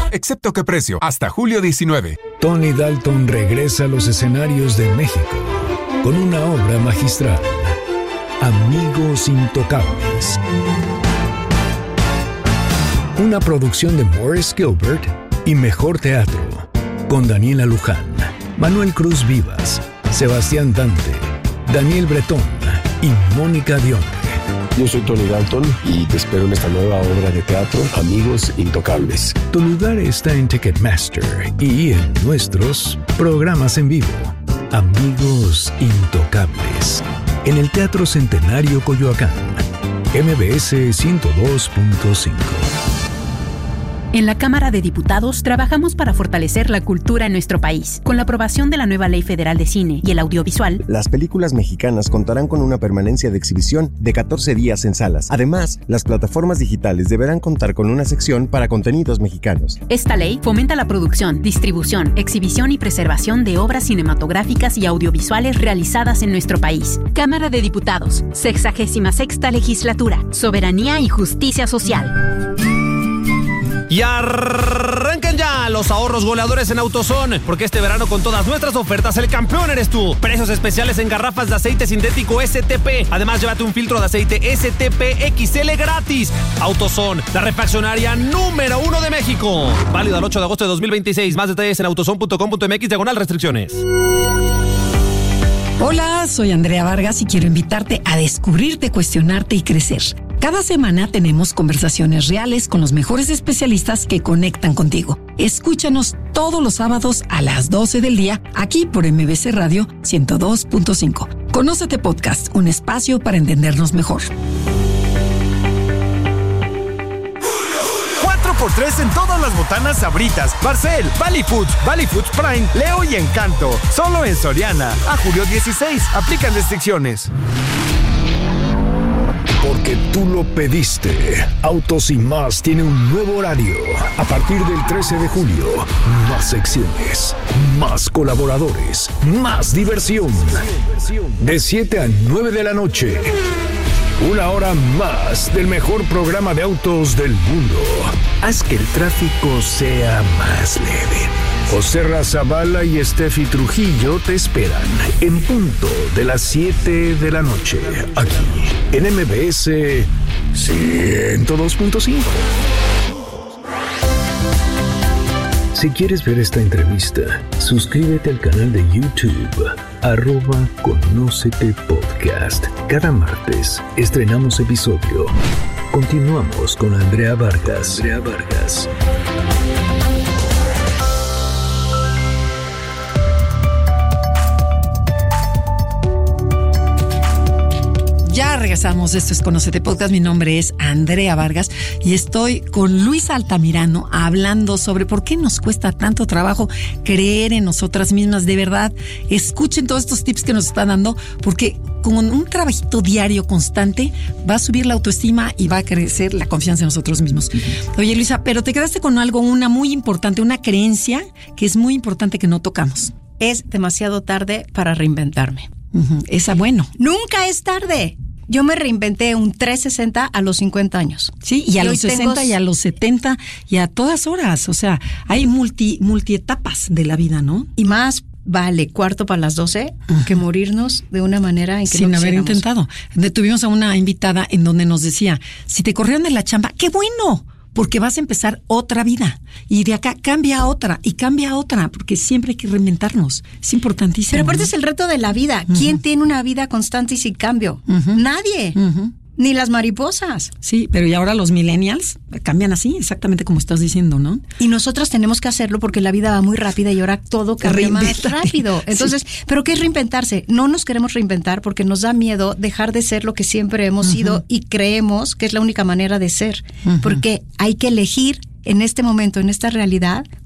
excepto qué precio, hasta julio 19. Tony Dalton regresa a los escenarios de México con una obra magistral, Amigos Intocables. Una producción de Morris Gilbert y Mejor Teatro, con Daniela Luján, Manuel Cruz Vivas, Sebastián Dante, Daniel Bretón y Mónica Dione. Yo soy Tony Dalton y te espero en esta nueva obra de teatro, Amigos Intocables. Tu lugar está en Ticketmaster y en nuestros programas en vivo. Amigos Intocables, en el Teatro Centenario Coyoacán, MBS 102.5. En la Cámara de Diputados trabajamos para fortalecer la cultura en nuestro país. Con la aprobación de la nueva Ley Federal de Cine y el Audiovisual, las películas mexicanas contarán con una permanencia de exhibición de 14 días en salas. Además, las plataformas digitales deberán contar con una sección para contenidos mexicanos. Esta ley fomenta la producción, distribución, exhibición y preservación de obras cinematográficas y audiovisuales realizadas en nuestro país. Cámara de Diputados, 66ª Legislatura, Soberanía y Justicia Social. Y arrancan ya los ahorros goleadores en AutoZone, porque este verano con todas nuestras ofertas el campeón eres tú. Precios especiales en garrafas de aceite sintético STP. Además, llévate un filtro de aceite STP XL gratis. AutoZone, la refaccionaria número 1 de México. Válido al 8 de agosto de 2026. Más detalles en autozone.com.mx/restricciones. Hola, soy Andrea Vargas y quiero invitarte a descubrirte, cuestionarte y crecer. Cada semana tenemos conversaciones reales con los mejores especialistas que conectan contigo. Escúchanos todos los sábados a las 12 del día, aquí por MBC Radio 102.5. Conócete Podcast, un espacio para entendernos mejor. 4x3 en todas las botanas Sabritas, Barcel, Valley Foods Prime, Leo y Encanto. Solo en Soriana. A julio 16. Aplican restricciones. Porque tú lo pediste. Autos y Más tiene un nuevo horario. A partir del 13 de julio, más secciones, más colaboradores, más diversión. De 7 a 9 de la noche. Una hora más del mejor programa de autos del mundo. Haz que el tráfico sea más leve. José Razabala y Steffi Trujillo te esperan en punto de las 7 de la noche, aquí en MBS 102.5. Si quieres ver esta entrevista, suscríbete al canal de YouTube @Conócete Podcast. Cada martes estrenamos episodio. Continuamos con Andrea Vargas. Ya regresamos, esto es Conócete Podcast, mi nombre es Andrea Vargas y estoy con Luis Altamirano hablando sobre por qué nos cuesta tanto trabajo creer en nosotras mismas. De verdad, escuchen todos estos tips que nos están dando, porque con un trabajito diario constante va a subir la autoestima y va a crecer la confianza en nosotros mismos. Oye, Luisa, pero te quedaste con algo, una muy importante, una creencia que es muy importante que no tocamos. Es demasiado tarde para reinventarme. Esa, bueno. Nunca es tarde. Yo me reinventé un 360 a los 50 años. Sí, y a los 60 y a los 70 y a todas horas. O sea, hay multietapas de la vida, ¿no? Y más vale cuarto para las 12 que morirnos de una manera en que sin haber intentado. Tuvimos a una invitada en donde nos decía, si te corrieron de la chamba, ¡qué bueno! Porque vas a empezar otra vida. Y de acá cambia a otra y cambia a otra, porque siempre hay que reinventarnos. Es importantísimo. Pero aparte es el reto de la vida. ¿Quién tiene una vida constante y sin cambio? Nadie. Ni las mariposas. Sí, pero y ahora los millennials cambian así, exactamente como estás diciendo, ¿no? Y nosotras tenemos que hacerlo porque la vida va muy rápida y ahora todo cambia más rápido. Entonces, sí. ¿Pero qué es reinventarse? No nos queremos reinventar porque nos da miedo dejar de ser lo que siempre hemos sido y creemos que es la única manera de ser. Porque hay que elegir en este momento, en esta realidad,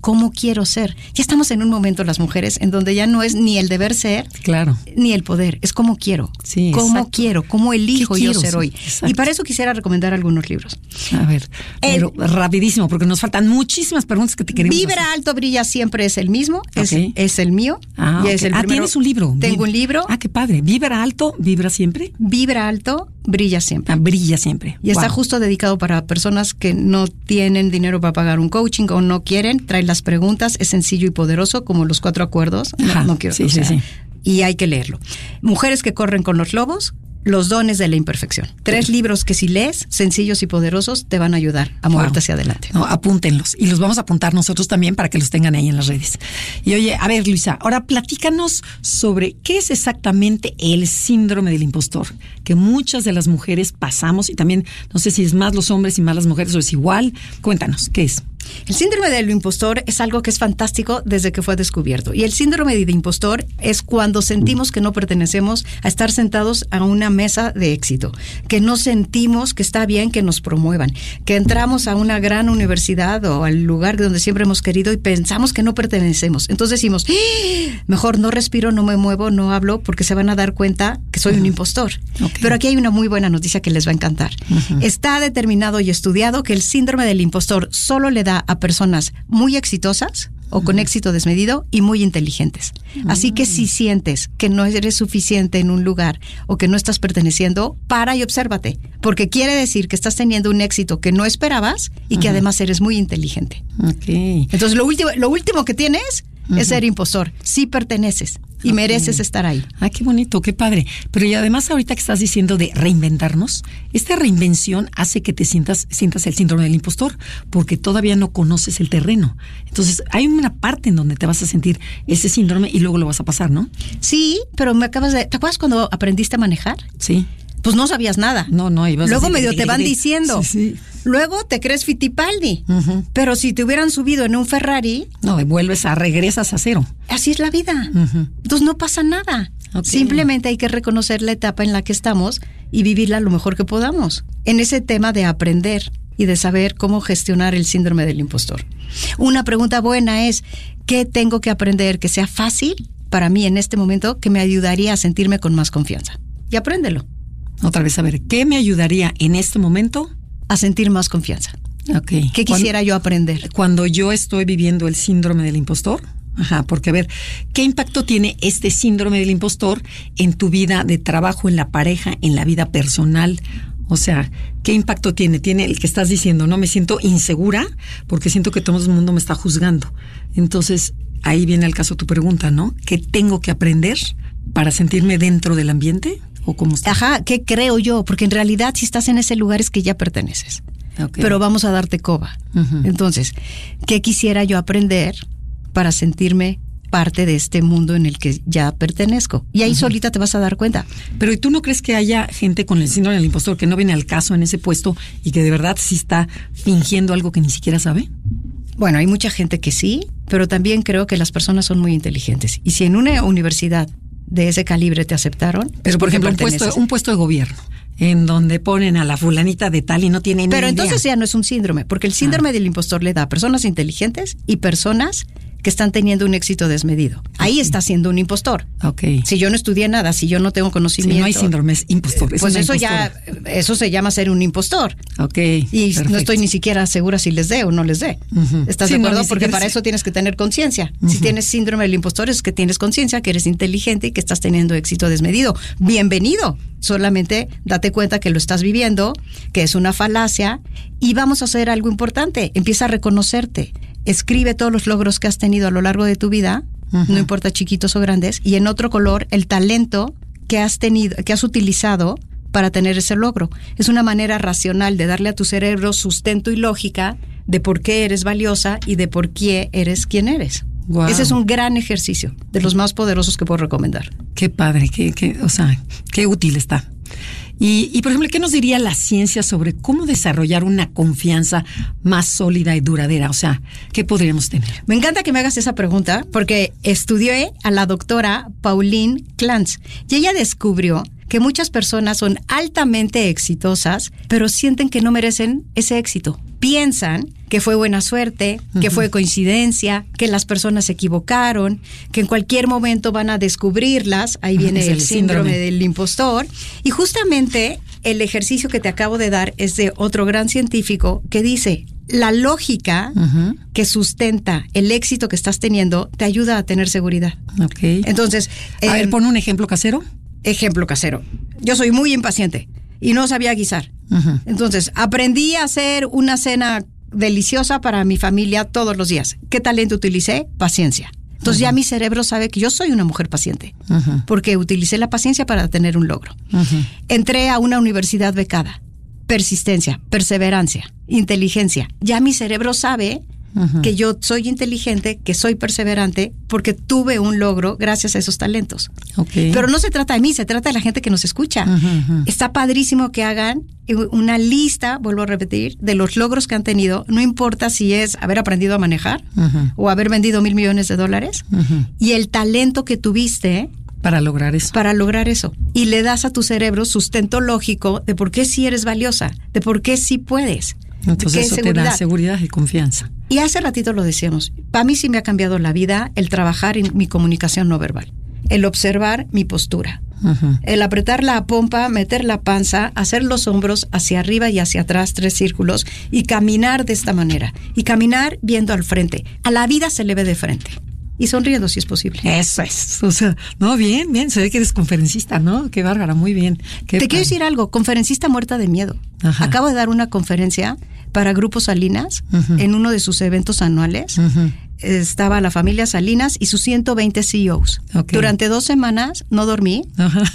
cómo quiero ser. Ya estamos en un momento las mujeres en donde ya no es ni el deber ser, claro, ni el poder, es cómo quiero. Sí, cómo exacto. quiero, cómo elijo yo ser hoy. Exacto. Y para eso quisiera recomendar algunos libros. A ver, pero rapidísimo, porque nos faltan muchísimas preguntas que te queremos Vibra hacer. alto, brilla siempre es el mismo, Ok. es el mío. Ah, y es ok. el primero. ¿Tienes un libro? Tengo un libro. Ah, qué padre. ¿Vibra alto, vibra siempre? Vibra alto, brilla siempre. Ah, brilla siempre. Y está Wow. justo dedicado para personas que no tienen dinero para pagar un coaching o no quieren. Trae las preguntas, es sencillo y poderoso, como los 4 acuerdos. Ajá, No quiero, sí, o sea, sí. Y hay que leerlo. Mujeres que corren con los lobos, los dones de la imperfección. 3 libros que si lees, sencillos y poderosos, te van a ayudar a moverte hacia adelante. No, apúntenlos. Y los vamos a apuntar nosotros también para que los tengan ahí en las redes. Y oye, a ver, Luisa, ahora platícanos sobre qué es exactamente el síndrome del impostor, que muchas de las mujeres pasamos, y también no sé si es más los hombres y más las mujeres o es igual. Cuéntanos, ¿qué es? El síndrome del impostor es algo que es fantástico desde que fue descubierto. Y el síndrome del impostor es cuando sentimos que no pertenecemos a estar sentados a una mesa de éxito, que no sentimos que está bien que nos promuevan, que entramos a una gran universidad o al lugar donde siempre hemos querido y pensamos que no pertenecemos. Entonces decimos, mejor no respiro, no me muevo, no hablo, porque se van a dar cuenta que soy un impostor. Okay. Pero aquí hay una muy buena noticia que les va a encantar. Está determinado y estudiado que el síndrome del impostor solo le da a personas muy exitosas o con éxito desmedido y muy inteligentes. Así que si sientes que no eres suficiente en un lugar o que no estás perteneciendo, para y obsérvate, porque quiere decir que estás teniendo un éxito que no esperabas y que además eres muy inteligente. Okay. Entonces lo último que tienes es ser impostor. Sí perteneces y mereces estar ahí. Ah, qué bonito, qué padre. Pero y además ahorita que estás diciendo de reinventarnos, esta reinvención hace que te sientas el síndrome del impostor, porque todavía no conoces el terreno. Entonces hay una parte en donde te vas a sentir ese síndrome y luego lo vas a pasar, ¿no? Sí, pero ¿te acuerdas cuando aprendiste a manejar? Sí. Pues no sabías nada. No, ibas luego así, medio te van diciendo. Sí. Luego te crees Fittipaldi. Pero si te hubieran subido en un Ferrari... No, regresas a cero. Así es la vida. Entonces no pasa nada. Okay. Simplemente hay que reconocer la etapa en la que estamos y vivirla lo mejor que podamos. En ese tema de aprender y de saber cómo gestionar el síndrome del impostor. Una pregunta buena es, ¿qué tengo que aprender que sea fácil para mí en este momento que me ayudaría a sentirme con más confianza? Y apréndelo. Otra vez, a ver, ¿qué me ayudaría en este momento? A sentir más confianza. Okay. ¿Qué quisiera yo aprender? Cuando yo estoy viviendo el síndrome del impostor. Ajá, porque a ver, ¿qué impacto tiene este síndrome del impostor en tu vida de trabajo, en la pareja, en la vida personal? O sea, ¿qué impacto tiene? Tiene el que estás diciendo, no me siento insegura porque siento que todo el mundo me está juzgando. Entonces, ahí viene al caso tu pregunta, ¿no? ¿Qué tengo que aprender para sentirme dentro del ambiente? ¿O cómo está? Ajá, ¿qué creo yo? Porque en realidad si estás en ese lugar es que ya perteneces. Okay. Pero vamos a darte coba. Entonces, ¿qué quisiera yo aprender para sentirme parte de este mundo en el que ya pertenezco? Y ahí solita te vas a dar cuenta. Pero ¿y tú no crees que haya gente con el síndrome del impostor que no viene al caso en ese puesto y que de verdad sí está fingiendo algo que ni siquiera sabe? Bueno, hay mucha gente que sí, pero también creo que las personas son muy inteligentes. Y si en una universidad de ese calibre te aceptaron... Pero por ejemplo, un puesto de gobierno, en donde ponen a la fulanita de tal y no tiene ni idea. Pero entonces ya no es un síndrome, porque el síndrome del impostor le da a personas inteligentes y personas que están teniendo un éxito desmedido. Ahí está siendo un impostor. Okay. Si yo no estudié nada, si yo no tengo conocimiento... Si no hay síndrome, es impostor. Pues eso se llama ser un impostor. Okay. Y perfecto. No estoy ni siquiera segura si les dé o no les dé. ¿Estás de acuerdo? Porque para eso tienes que tener conciencia. Si tienes síndrome del impostor es que tienes conciencia, que eres inteligente y que estás teniendo éxito desmedido. Bienvenido. Solamente date cuenta que lo estás viviendo, que es una falacia, y vamos a hacer algo importante. Empieza a reconocerte. Escribe todos los logros que has tenido a lo largo de tu vida, no importa chiquitos o grandes, y en otro color el talento que has tenido, que has utilizado para tener ese logro. Es una manera racional de darle a tu cerebro sustento y lógica de por qué eres valiosa y de por qué eres quien eres. Wow. Ese es un gran ejercicio, de los más poderosos que puedo recomendar. Qué padre, qué útil está. Y por ejemplo, ¿qué nos diría la ciencia sobre cómo desarrollar una confianza más sólida y duradera? O sea, ¿qué podríamos tener? Me encanta que me hagas esa pregunta porque estudié a la doctora Pauline Clance y ella descubrió que muchas personas son altamente exitosas, pero sienten que no merecen ese éxito. Piensan que fue buena suerte, que fue coincidencia, que las personas se equivocaron, que en cualquier momento van a descubrirlas. Ahí viene el síndrome del impostor. Y justamente el ejercicio que te acabo de dar es de otro gran científico que dice: la lógica que sustenta el éxito que estás teniendo te ayuda a tener seguridad. Okay. Entonces, a ver, pon un ejemplo casero. Ejemplo casero. Yo soy muy impaciente y no sabía guisar. Entonces, aprendí a hacer una cena deliciosa para mi familia todos los días. ¿Qué talento utilicé? Paciencia. Entonces ya mi cerebro sabe que yo soy una mujer paciente, porque utilicé la paciencia para tener un logro. Entré a una universidad becada. Persistencia, perseverancia, inteligencia. Ya mi cerebro sabe que yo soy inteligente, que soy perseverante, porque tuve un logro gracias a esos talentos. Okay. Pero no se trata de mí, se trata de la gente que nos escucha. Está padrísimo que hagan una lista, vuelvo a repetir, de los logros que han tenido. No importa si es haber aprendido a manejar o haber vendido $1,000 millones y el talento que tuviste para lograr eso. Para lograr eso. Y le das a tu cerebro sustento lógico de por qué sí eres valiosa, de por qué sí puedes. Entonces eso te da seguridad y confianza. Y hace ratito lo decíamos, para mí sí me ha cambiado la vida el trabajar en mi comunicación no verbal, el observar mi postura, el apretar la pompa, meter la panza, hacer los hombros hacia arriba y hacia atrás, 3 círculos, y caminar de esta manera. Y caminar viendo al frente. A la vida se le ve de frente. Y sonriendo si es posible. Eso es. O sea, no, bien. Se ve que eres conferencista, ¿no? Qué bárbara, muy bien. Te quiero decir algo, conferencista muerta de miedo. Acabo de dar una conferencia para Grupo Salinas en uno de sus eventos anuales. Estaba la familia Salinas y sus 120 CEOs. Okay. Durante 2 semanas no dormí.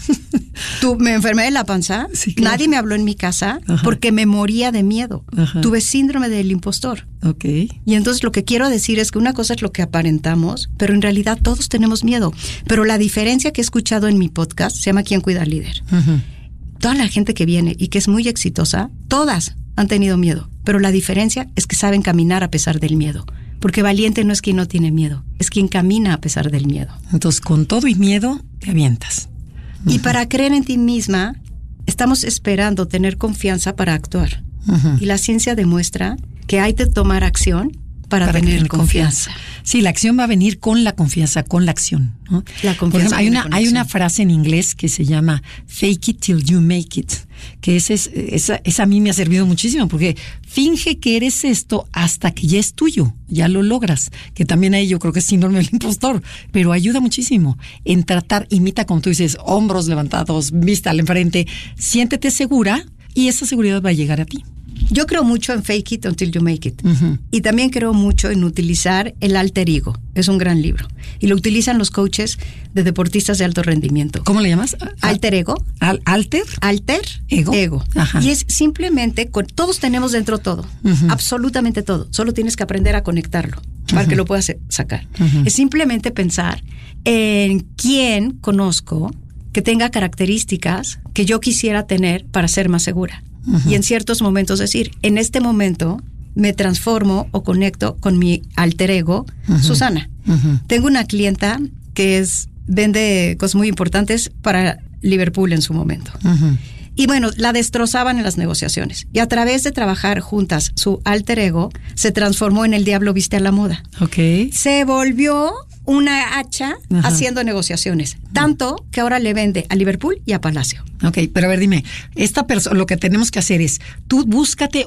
Me enfermé de la panza. Sí, claro. Nadie me habló en mi casa porque me moría de miedo. Tuve síndrome del impostor. Okay. Y entonces lo que quiero decir es que una cosa es lo que aparentamos, pero en realidad todos tenemos miedo. Pero la diferencia que he escuchado en mi podcast se llama ¿Quién cuida al líder? Toda la gente que viene y que es muy exitosa, todas han tenido miedo. Pero la diferencia es que saben caminar a pesar del miedo. Porque valiente no es quien no tiene miedo, es quien camina a pesar del miedo. Entonces, con todo y miedo, te avientas. Y para creer en ti misma, estamos esperando tener confianza para actuar. Y la ciencia demuestra que hay que tomar acción para tener confianza. Sí, la acción va a venir con la confianza, con la acción, ¿no? La confianza. Por ejemplo, hay una frase en inglés que se llama fake it till you make it, que esa a mí me ha servido muchísimo, porque finge que eres esto hasta que ya es tuyo, ya lo logras, que también ahí yo creo que es síndrome del impostor, pero ayuda muchísimo en tratar, imita como tú dices, hombros levantados, vista al enfrente, siéntete segura y esa seguridad va a llegar a ti. Yo creo mucho en fake it until you make it. Y también creo mucho en utilizar el alter ego. Es un gran libro. Y lo utilizan los coaches de deportistas de alto rendimiento. ¿Cómo le llamas? Alter ego. ¿Alter? Alter ego. Y es simplemente, todos tenemos dentro todo. Absolutamente todo. Solo tienes que aprender a conectarlo para que lo puedas sacar. Es simplemente pensar en quién conozco que tenga características que yo quisiera tener para ser más segura. Y en ciertos momentos decir, en este momento me transformo o conecto con mi alter ego, Susana. Tengo una clienta que vende cosas muy importantes para Liverpool en su momento. Y bueno, la destrozaban en las negociaciones. Y a través de trabajar juntas, su alter ego se transformó en el diablo viste a la moda. Okay. Se volvió una hacha haciendo negociaciones. Tanto que ahora le vende a Liverpool y a Palacio. Ok, pero a ver, dime, esta persona, lo que tenemos que hacer es, tú búscate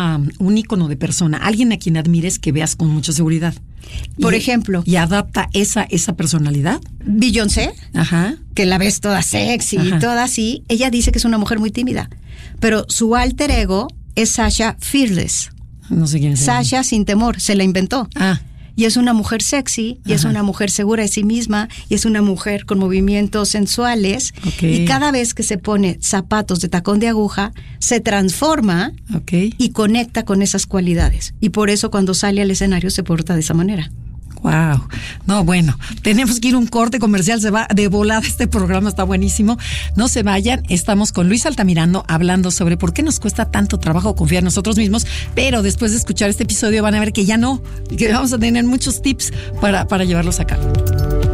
un ícono de persona, alguien a quien admires que veas con mucha seguridad. Por ejemplo. Y adapta esa personalidad. Beyoncé, que la ves toda sexy y toda así, ella dice que es una mujer muy tímida, pero su alter ego es Sasha Fearless. No sé quién es. Sasha sin temor, se la inventó. Y es una mujer sexy, y es una mujer segura de sí misma, y es una mujer con movimientos sensuales. Y cada vez que se pone zapatos de tacón de aguja, se transforma y conecta con esas cualidades. Y por eso cuando sale al escenario se porta de esa manera. Wow. No, bueno, tenemos que ir a un corte comercial, se va de volada este programa, está buenísimo. No se vayan, estamos con Luis Altamirano hablando sobre por qué nos cuesta tanto trabajo confiar en nosotros mismos, pero después de escuchar este episodio van a ver que ya no, que vamos a tener muchos tips para llevarlos a cabo.